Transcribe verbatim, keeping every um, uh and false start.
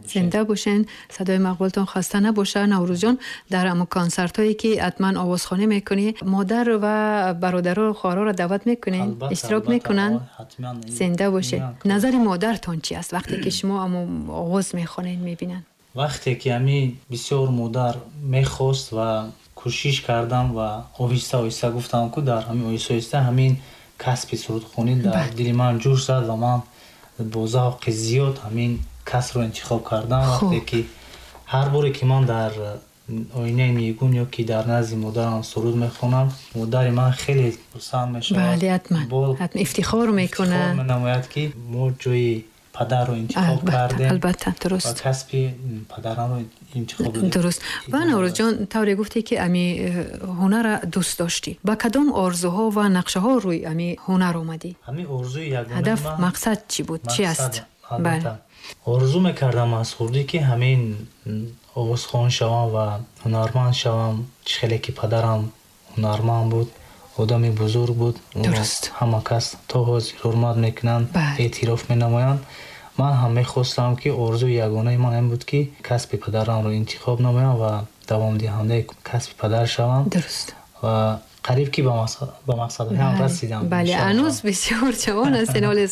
زنده باشین. صدای مقبولتون خسته نباشه. نوروز جان، در ام کنسرت هایی که حتما آوازخوانی میکنی، مادر و برادر و خواهرها را دعوت میکنین اشتراک میکنن؟ زنده باشه. نظر مادرتون چی است وقتی که شما ام آواز میخونین میبینن؟ وقتی که امی بسیار مادر میخواست و کوشش کردم و آهسته آهسته گفتم که در همین آهسته آهسته همین کسب سرودخوانی در دل من جوش زد و من با ذوق زیاد همین کسب رو انتخاب کردم. وقتی که هر باری که من در آینه نیگون یا که در نزد مادرم سرود میخونم، مادر من خیلی خرسند میشه. بله حتما حتما افتخار میکنه، افتخار منماید که ما جای پدر رو انتخاب کردیم. البته درست. و کسب پدرم رو انتخاب کردیم. درست. و نوروز جان، طوری گفتی که امی هنر دوست داشتی. با کدام آرزوها و نقشه ها روی امی هنر اومدی؟ همین آرزوی یگانه هدف مقصد چی بود؟ چی است؟ بله. آرزو میکردم از خودی که همین آوازخوان شوم و هنرمند شوم. خیلی که پدرم هنرمند بود، آدمی بزرگ بود. درست. همه کس تا حاضر حرمت میکنند، اعتراف مینمایند. من هم میخواستم که آرزو یگانه من این بود که کسب پدرم رو انتخاب نمایم و دوام دهنده کسب پدر شوم. درست. و قریب که به مقصد به مقصد هم رسیدم. بله هنوز بسیار جوان هستین.